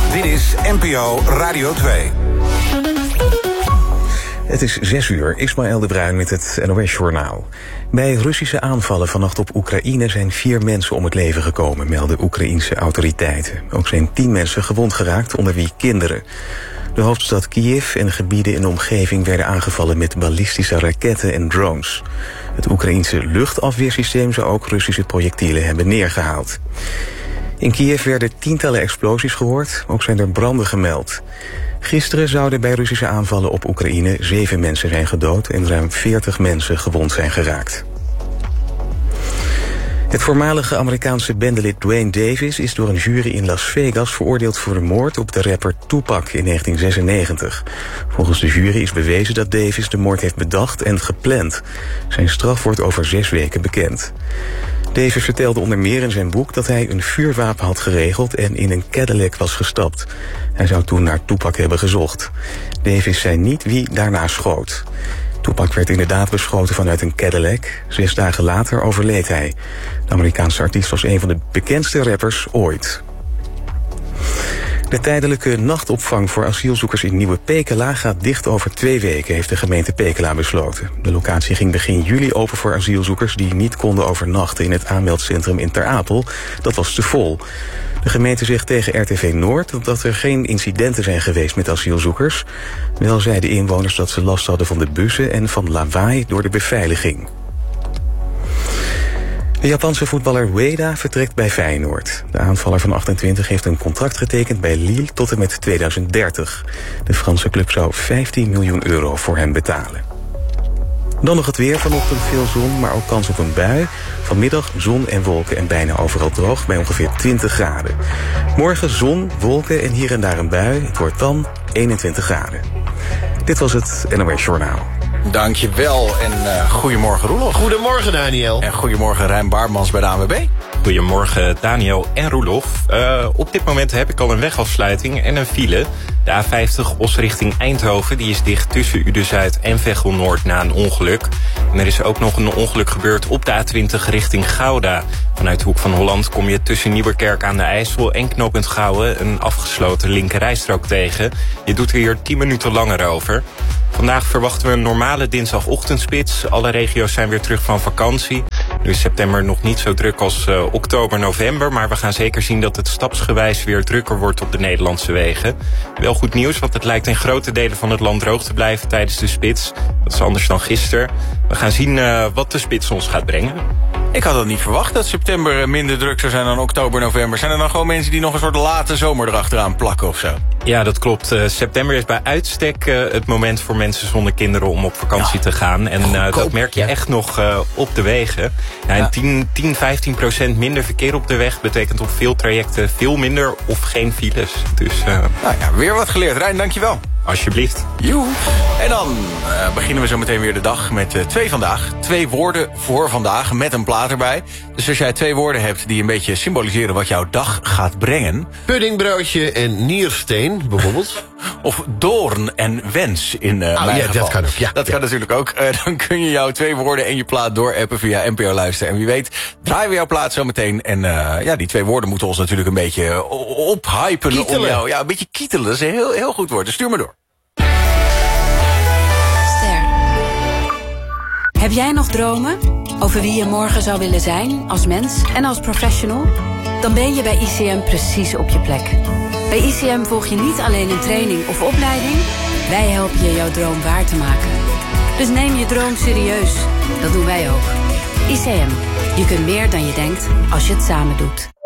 Dit is NPO Radio 2. Het is 6 uur, Ismaël de Bruin met het NOS-journaal. Bij Russische aanvallen vannacht op Oekraïne zijn 4 mensen om het leven gekomen, melden Oekraïense autoriteiten. Ook zijn 10 mensen gewond geraakt, onder wie kinderen. De hoofdstad Kiev en gebieden in de omgeving werden aangevallen met ballistische raketten en drones. Het Oekraïense luchtafweersysteem zou ook Russische projectielen hebben neergehaald. In Kiev werden tientallen explosies gehoord, ook zijn er branden gemeld. Gisteren zouden bij Russische aanvallen op Oekraïne 7 mensen zijn gedood en ruim 40 mensen gewond zijn geraakt. Het voormalige Amerikaanse bandelid Duane Davis is door een jury in Las Vegas veroordeeld voor de moord op de rapper Tupac in 1996. Volgens de jury is bewezen dat Davis de moord heeft bedacht en gepland. Zijn straf wordt over 6 weken bekend. Davis vertelde onder meer in zijn boek dat hij een vuurwapen had geregeld en in een Cadillac was gestapt. Hij zou toen naar Tupac hebben gezocht. Davis zei niet wie daarna schoot. Tupac werd inderdaad beschoten vanuit een Cadillac. 6 dagen later overleed hij. De Amerikaanse artiest was een van de bekendste rappers ooit. De tijdelijke nachtopvang voor asielzoekers in Nieuwe Pekela gaat dicht over 2 weken, heeft de gemeente Pekela besloten. De locatie ging begin juli open voor asielzoekers die niet konden overnachten in het aanmeldcentrum in Ter Apel. Dat was te vol. De gemeente zegt tegen RTV Noord dat er geen incidenten zijn geweest met asielzoekers. Wel zeiden inwoners dat ze last hadden van de bussen en van lawaai door de beveiliging. De Japanse voetballer Ueda vertrekt bij Feyenoord. De aanvaller van 28 heeft een contract getekend bij Lille tot en met 2030. De Franse club zou 15 miljoen euro voor hem betalen. Dan nog het weer. Vanochtend veel zon, maar ook kans op een bui. Vanmiddag zon en wolken en bijna overal droog bij ongeveer 20 graden. Morgen zon, wolken en hier en daar een bui. Het wordt dan 21 graden. Dit was het NOS Journaal. Dankjewel en goedemorgen Roelof. Goedemorgen Daniel. En goedemorgen Rijn Baarmans bij de ANWB. Goedemorgen Daniel en Roelof. Op dit moment heb ik al een wegafsluiting en een file. De A50 Os richting Eindhoven die is dicht tussen Uden-Zuid en Veghel Noord na een ongeluk. En er is ook nog een ongeluk gebeurd op de A20 richting Gouda. Vanuit de Hoek van Holland kom je tussen Nieuwerkerk aan de IJssel en knooppunt Gouwen een afgesloten linkerrijstrook tegen. Je doet er hier 10 minuten langer over. Vandaag verwachten we een normale dinsdagochtendspits. Alle regio's zijn weer terug van vakantie. Nu is september nog niet zo druk als oktober, november. Maar we gaan zeker zien dat het stapsgewijs weer drukker wordt op de Nederlandse wegen. Wel goed nieuws, want het lijkt in grote delen van het land droog te blijven tijdens de spits. Dat is anders dan gisteren. We gaan zien wat de spits ons gaat brengen. Ik had het niet verwacht dat september minder druk zou zijn dan oktober, november. Zijn er dan gewoon mensen die nog een soort late zomer erachteraan plakken of zo? Ja, dat klopt. September is bij uitstek het moment voor mensen zonder kinderen om op vakantie te gaan. En dat merk je echt nog op de wegen. Ja, en 10-15% minder verkeer op de weg betekent op veel trajecten veel minder of geen files. Dus, weer wat geleerd. Rijn, dankjewel. Alsjeblieft. Joe. En dan beginnen we zo meteen weer de dag met 2 vandaag. 2 woorden voor vandaag met een plaat erbij. Dus als jij 2 woorden hebt die een beetje symboliseren wat jouw dag gaat brengen. Puddingbroodje en niersteen, bijvoorbeeld. Of doorn en wens in mijn geval. Dat kan ook. Ja, dat kan natuurlijk ook. Dan kun je jouw 2 woorden en je plaat doorappen via NPO Luisteren. En wie weet draaien we jouw plaat zo meteen. En die 2 woorden moeten ons natuurlijk een beetje ophypen. Kietelen. Om jou, een beetje kietelen. Dat is een heel, heel goed woord. Dus stuur maar door. Heb jij nog dromen over wie je morgen zou willen zijn als mens en als professional? Dan ben je bij ICM precies op je plek. Bij ICM volg je niet alleen een training of opleiding. Wij helpen je jouw droom waar te maken. Dus neem je droom serieus. Dat doen wij ook. ICM. Je kunt meer dan je denkt als je het samen doet.